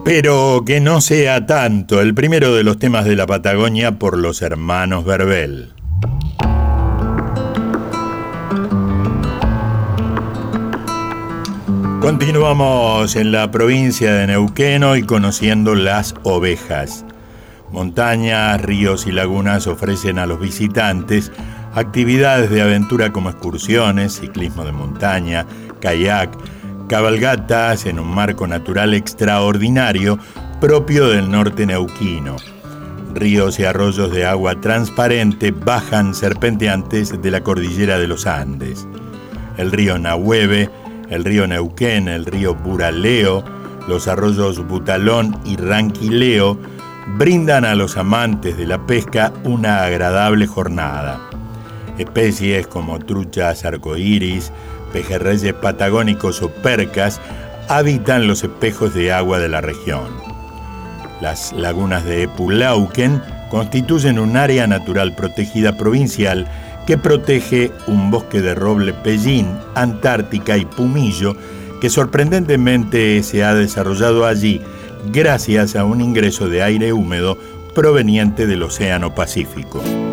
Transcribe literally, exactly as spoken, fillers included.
Pero que no sea tanto, el primero de los temas de la Patagonia por los hermanos Verbel. Continuamos en la provincia de Neuquén hoy conociendo las ovejas. Montañas, ríos y lagunas ofrecen a los visitantes actividades de aventura como excursiones, ciclismo de montaña, kayak, cabalgatas en un marco natural extraordinario propio del norte neuquino. Ríos y arroyos de agua transparente bajan serpenteantes de la cordillera de los Andes. El río Nahueve, el río Neuquén, el río Buraleo, los arroyos Butalón y Ranquileo brindan a los amantes de la pesca una agradable jornada. Especies como truchas arcoíris, pejerreyes patagónicos o percas habitan los espejos de agua de la región. Las lagunas de Epulauquen constituyen un área natural protegida provincial que protege un bosque de roble pellín, antártica y pumillo que sorprendentemente se ha desarrollado allí gracias a un ingreso de aire húmedo proveniente del Océano Pacífico.